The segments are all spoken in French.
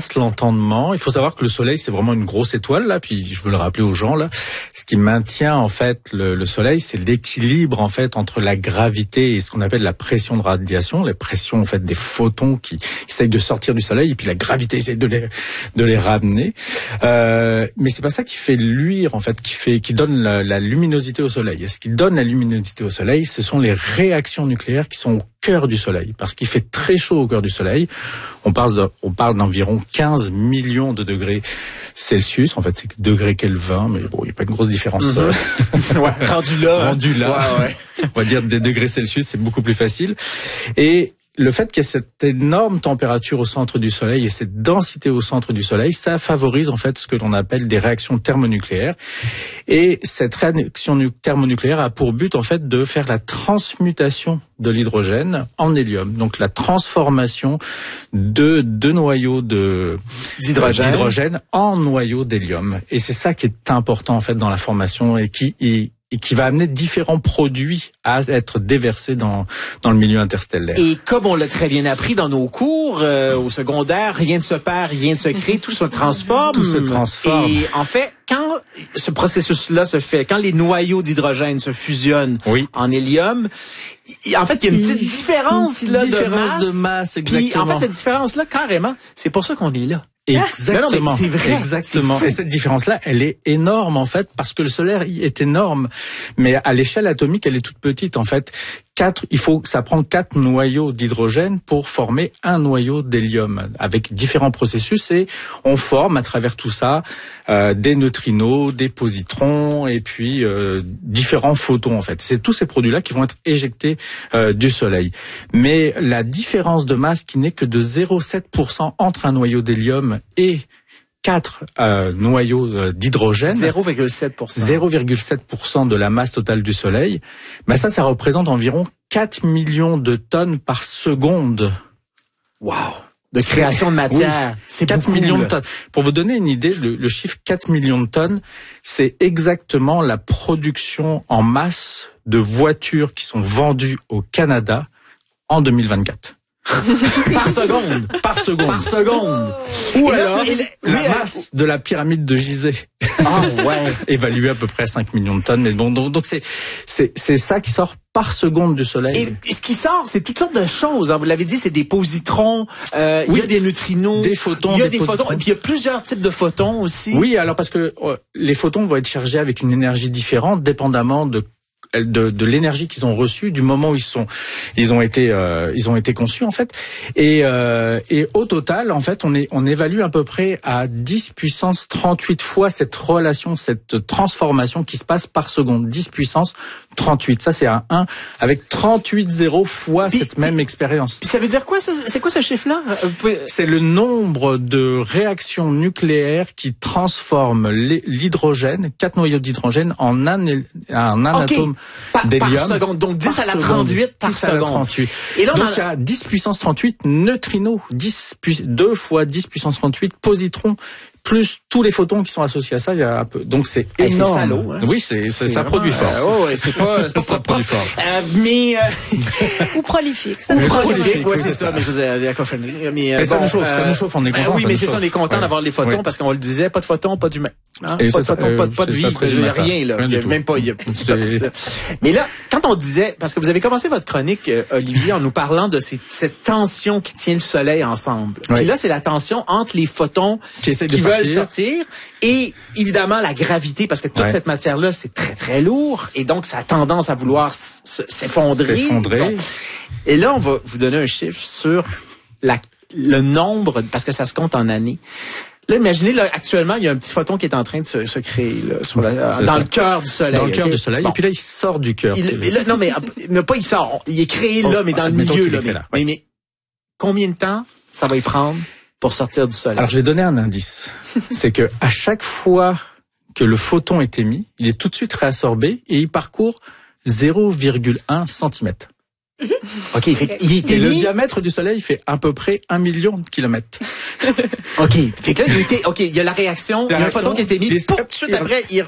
renforce l'entendement. Il faut savoir que le soleil, c'est vraiment une grosse étoile, là. Puis, je veux le rappeler aux gens, là. Ce qui maintient, en fait, le soleil, c'est l'équilibre, en fait, entre la gravité et ce qu'on appelle la pression de radiation, la pression, en fait, des photons qui essayent de sortir du soleil, et puis la gravité essaye de les ramener. Mais c'est pas ça qui fait luire, en fait, qui donne la luminosité au soleil. Et ce qui donne la luminosité au soleil, ce sont les réactions nucléaires qui sont au cœur du soleil, parce qu'il fait très chaud au cœur du soleil. On parle d'environ 15 millions de degrés Celsius. En fait, c'est degrés Kelvin, mais bon, il n'y a pas une grosse différence. Ouais, rendu là. Ouais. On va dire des degrés Celsius, c'est beaucoup plus facile. Et le fait qu'il y ait cette énorme température au centre du Soleil et cette densité au centre du Soleil, ça favorise en fait ce que l'on appelle des réactions thermonucléaires. Et cette réaction thermonucléaire a pour but en fait de faire la transmutation de l'hydrogène en hélium. Donc la transformation de deux noyaux d'hydrogène en noyaux d'hélium. Et c'est ça qui est important en fait dans la formation et qui va amener différents produits à être déversés dans le milieu interstellaire. Et comme on l'a très bien appris dans nos cours au secondaire, rien ne se perd, rien ne se crée, tout se transforme. Tout se transforme. Et en fait, quand ce processus-là se fait, quand les noyaux d'hydrogène se fusionnent en hélium, en fait, il y a une petite différence de masse. Exactement. Puis, en fait, cette différence-là, carrément, c'est pour ça qu'on est là. Exactement. Non, mais c'est vrai. Exactement. Et cette différence-là, elle est énorme, en fait, parce que le Soleil est énorme. Mais à l'échelle atomique, elle est toute petite, en fait. Ça prend 4 noyaux d'hydrogène pour former un noyau d'hélium avec différents processus et on forme à travers tout ça des neutrinos, des positrons et puis différents photons en fait. C'est tous ces produits-là qui vont être éjectés du Soleil. Mais la différence de masse qui n'est que de 0,7% entre un noyau d'hélium et 4 noyaux d'hydrogène. 0,7% de la masse totale du Soleil. Mais ça représente environ 4 millions de tonnes par seconde. Wow! De création de matière. Oui, c'est 4 millions de tonnes. Pour vous donner une idée, le chiffre 4 millions de tonnes, c'est exactement la production en masse de voitures qui sont vendues au Canada en 2024. Par seconde. Ou alors la masse de la pyramide de Gizeh. Évaluée à peu près à 5 millions de tonnes. Mais bon, donc c'est ça qui sort par seconde du Soleil. Et ce qui sort, c'est toutes sortes de choses. Vous l'avez dit, c'est des positrons, il y a des neutrinos, des photons, il y a des photons, et puis il y a plusieurs types de photons aussi. Oui, alors parce que les photons vont être chargés avec une énergie différente, dépendamment de l'énergie qu'ils ont reçue du moment où ils ont été conçus en fait et au total en fait on évalue à peu près à 10 puissance 38 fois cette relation, cette transformation qui se passe par seconde. 10 puissance 38, ça c'est un 1 avec 38 zéros fois cette même expérience. Puis ça veut dire quoi ça? C'est quoi ce chiffre-là? C'est le nombre de réactions nucléaires qui transforment l'hydrogène, 4 noyaux d'hydrogène en un atome d'hélium. Par seconde, donc 10 à la 38 par seconde. Et là, donc il y a 10 puissance 38 neutrinos, 2 fois 10 puissance 38 positrons, plus tous les photons qui sont associés à ça, il y a un peu. Donc c'est énorme. C'est salaud, hein? Oui, ça produit fort. C'est pas ça produit fort. Ou prolifique. Ou prolifique, ouais, c'est ça. Mais je veux dire, la cochonnerie. Mais ça nous chauffe, on est content. Oui, mais c'est ça, on est content d'avoir les photons parce qu'on le disait, pas de photons, pas d'humains. Pas de photons, pas de vie. Il n'y a rien, là. Il y a même pas, mais là, quand on disait, parce que vous avez commencé votre chronique, Olivier, en nous parlant de cette tension qui tient le Soleil ensemble. Puis là, c'est la tension entre les photons qui veulent sortir et évidemment la gravité, parce que toute cette matière-là, c'est très, très lourd et donc ça a tendance à vouloir s'effondrer. Donc, et là, on va vous donner un chiffre sur le nombre, parce que ça se compte en années. Là, imaginez, actuellement, il y a un petit photon qui est en train de se créer là, dans le cœur du Soleil. Dans le cœur du Soleil, et puis là, il sort du cœur. Non, mais pas il sort. Il est créé là, mais dans le milieu. Là, mais combien de temps ça va y prendre pour sortir du Soleil? Alors, je vais donner un indice. C'est que à chaque fois que le photon est émis, il est tout de suite réabsorbé et il parcourt 0,1 cm. OK, il est émis. Et le diamètre du Soleil fait à peu près 1 million de kilomètres. OK. Fait que là, il y a la réaction, il y a un photon qui est émis, tout de suite après, il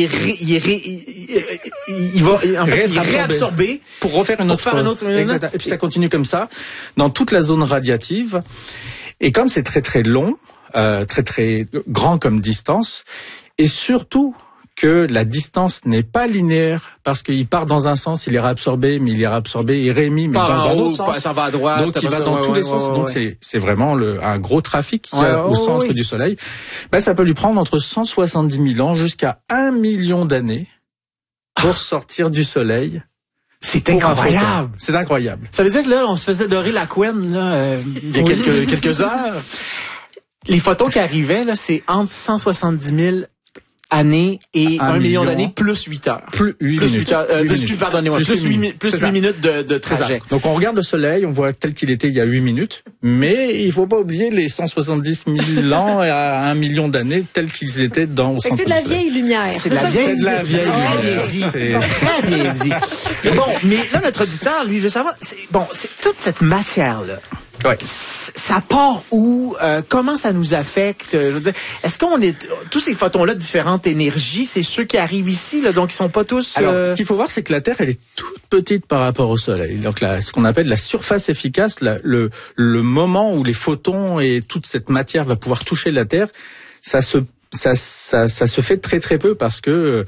va réabsorber pour refaire une autre. Exact. Et puis ça continue comme ça dans toute la zone radiative. Et comme c'est très très long, très très grand comme distance, et surtout que la distance n'est pas linéaire parce qu'il part dans un sens, il est réabsorbé, mais il est réabsorbé et réémis, mais dans un autre sens. Ça va à droite. Donc il va dans tous les sens. Donc c'est vraiment un gros trafic au centre du Soleil. Ça peut lui prendre entre 170 000 ans jusqu'à 1 million d'années pour sortir du Soleil. C'est incroyable. C'est incroyable. Ça veut dire que là, on se faisait dorer la couenne là, il y a quelques heures. Les photons qui arrivaient là, c'est entre 170 000 années et 1 million d'années plus 8 heures. Plus 8 minutes. Pardonnez-moi. Plus 8 minutes de trajet. Donc on regarde le Soleil, on voit tel qu'il était il y a 8 minutes, mais il faut pas oublier les 170 000 ans à 1 million d'années tels qu'ils étaient au centre du Soleil. C'est de la vieille lumière. C'est de la vieille lumière. C'est très bien dit. Bon, mais là, notre auditeur, lui, veut savoir, c'est toute cette matière-là. Ouais. Ça part où? Comment ça nous affecte? Je veux dire, est-ce qu'on est tous ces photons-là de différentes énergies, c'est ceux qui arrivent ici, là, donc ils sont pas tous. Alors, ce qu'il faut voir, c'est que la Terre, elle est toute petite par rapport au Soleil. Donc ce qu'on appelle la surface efficace, le moment où les photons et toute cette matière va pouvoir toucher la Terre, ça se fait très très peu parce que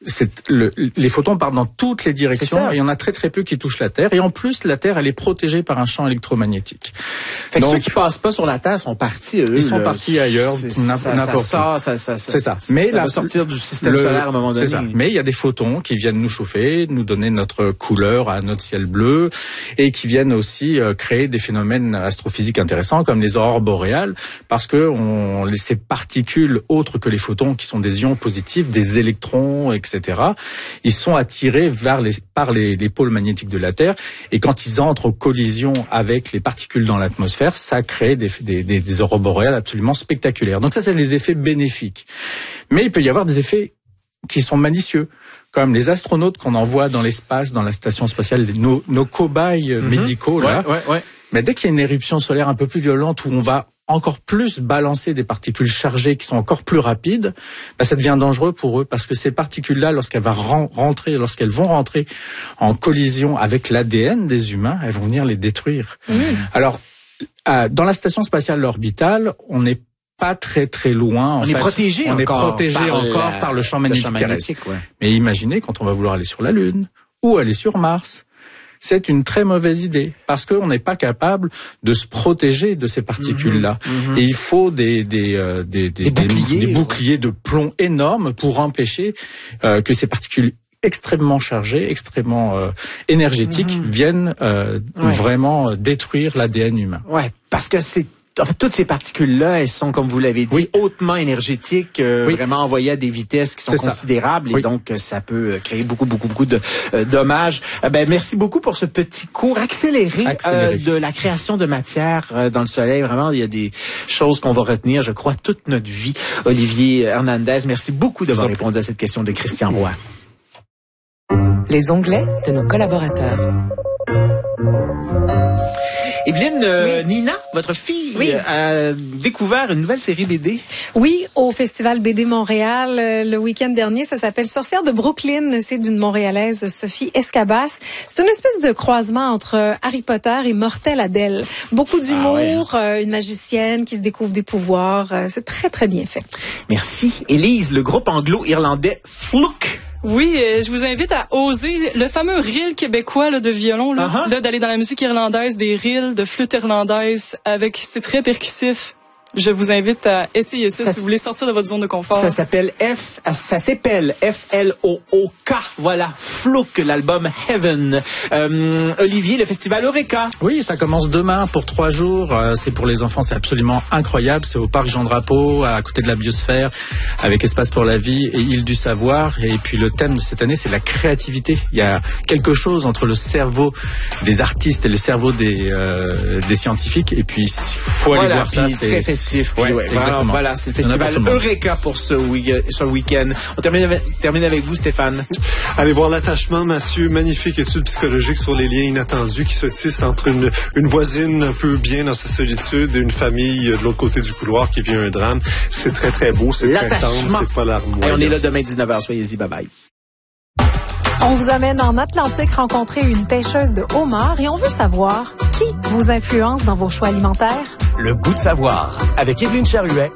les photons partent dans toutes les directions et il y en a très très peu qui touchent la Terre. Et en plus, la Terre, elle est protégée par un champ électromagnétique. Fait que ceux qui passent pas sur la Terre sont partis, eux. Ils sont partis ailleurs, n'importe où. C'est ça. Mais ça va sortir du système solaire à un moment donné. C'est ça. Mais il y a des photons qui viennent nous chauffer, nous donner notre couleur à notre ciel bleu, et qui viennent aussi créer des phénomènes astrophysiques intéressants comme les aurores boréales, parce que ces particules autres que les photons, qui sont des ions positifs, des électrons, etc., ils sont attirés par les pôles magnétiques de la Terre, et quand ils entrent en collision avec les particules dans l'atmosphère, ça crée des aurores boréales absolument spectaculaires. Donc ça, c'est les effets bénéfiques. Mais il peut y avoir des effets qui sont malicieux, comme les astronautes qu'on envoie dans l'espace, dans la station spatiale, nos cobayes médicaux, là. Ouais. Mais dès qu'il y a une éruption solaire un peu plus violente où on va encore plus balancer des particules chargées qui sont encore plus rapides, ça devient dangereux pour eux parce que ces particules-là, lorsqu'elles vont rentrer en collision avec l'ADN des humains, elles vont venir les détruire. Alors, dans la station spatiale orbitale, on n'est pas très très loin. On est protégé encore par le champ magnétique terrestre. Mais imaginez quand on va vouloir aller sur la Lune ou aller sur Mars. C'est une très mauvaise idée parce qu'on n'est pas capable de se protéger de ces particules-là. Et il faut des boucliers de plomb énormes pour empêcher que ces particules extrêmement chargées, extrêmement énergétiques viennent vraiment détruire l'ADN humain. Ouais, parce que toutes ces particules-là, elles sont, comme vous l'avez dit, hautement énergétiques, vraiment envoyées à des vitesses qui sont considérables, et donc ça peut créer beaucoup de dommages. Merci beaucoup pour ce petit cours accéléré. De la création de matière dans le Soleil. Vraiment, il y a des choses qu'on va retenir, je crois, toute notre vie. Olivier Hernandez, merci beaucoup d'avoir répondu à cette question de Christian Roy. Les onglets de nos collaborateurs. Evelyne, Nina, votre fille, a découvert une nouvelle série BD. Oui, au Festival BD Montréal le week-end dernier. Ça s'appelle Sorcière de Brooklyn. C'est d'une Montréalaise, Sophie Escabas. C'est une espèce de croisement entre Harry Potter et Mortel Adèle. Beaucoup d'humour, une magicienne qui se découvre des pouvoirs. C'est très, très bien fait. Merci. Élise, le groupe anglo-irlandais Fluke. Oui, je vous invite à oser le fameux reel québécois de violon, là, d'aller dans la musique irlandaise, des reels de flûte irlandaise c'est très percussif. Je vous invite à essayer ça si vous voulez sortir de votre zone de confort. Ça s'appelle F-L-O-O-K. Voilà, Fluke, l'album Heaven. Olivier, le festival Eureka. Oui, ça commence demain pour 3 jours. C'est pour les enfants, c'est absolument incroyable. C'est au parc Jean Drapeau, à côté de la biosphère, avec Espace pour la vie et Île du Savoir. Et puis le thème de cette année, c'est la créativité. Il y a quelque chose entre le cerveau des artistes et le cerveau des scientifiques. Et puis, faut aller voir ça. C'est très festif. Voilà, c'est le festival Eureka pour ce week-end. On termine avec vous, Stéphane. Allez voir L'attachement, Mathieu, magnifique étude psychologique sur les liens inattendus qui se tissent entre une voisine un peu bien dans sa solitude et une famille de l'autre côté du couloir qui vit un drame. C'est très, très beau, c'est très tendre, c'est pas larmoyant. On est là demain 19h, soyez-y, bye-bye. On vous amène en Atlantique rencontrer une pêcheuse de homards et on veut savoir qui vous influence dans vos choix alimentaires. Le goût de savoir avec Evelyne Charuet